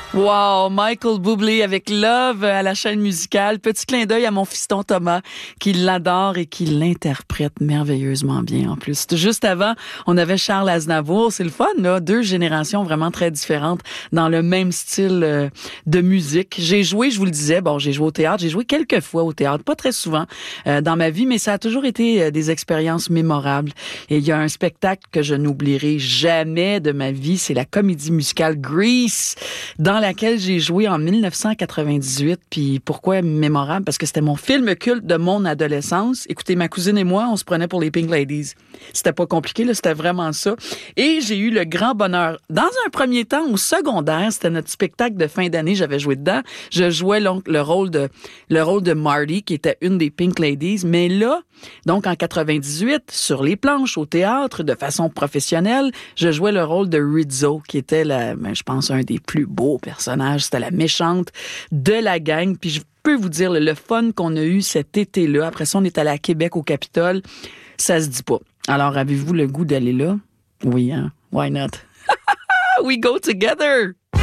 Wow, Michael Bublé avec Love à la chaîne musicale. Petit clin d'œil à mon fiston Thomas qui l'adore et qui l'interprète merveilleusement bien en plus. Juste avant, on avait Charles Aznavour. C'est le fun, là. Deux générations vraiment très différentes dans le même style de musique. J'ai joué, je vous le disais, j'ai joué au théâtre. J'ai joué quelques fois au théâtre, pas très souvent dans ma vie, mais ça a toujours été des expériences mémorables. Et il y a un spectacle que je n'oublierai jamais de ma vie, c'est la comédie musicale Grease, dans laquelle j'ai joué en 1998. Puis pourquoi mémorable? Parce que c'était mon film culte de mon adolescence. Écoutez, ma cousine et moi, on se prenait pour les Pink Ladies. C'était pas compliqué, là, c'était vraiment ça. Et j'ai eu le grand bonheur. Dans un premier temps, au secondaire, c'était notre spectacle de fin d'année, j'avais joué dedans. Je jouais donc le rôle de Marty, qui était une des Pink Ladies. Mais là, donc en 98, sur les planches, au théâtre, de façon professionnelle, je jouais le rôle de Rizzo, qui était, je pense, un des plus beaux personnages. C'était la méchante de la gang. Puis je peux vous dire, le fun qu'on a eu cet été-là. Après ça, on est allé à Québec, au Capitole. Ça se dit pas. Alors, avez-vous le goût d'aller là? Oui, hein? Why not? We go together!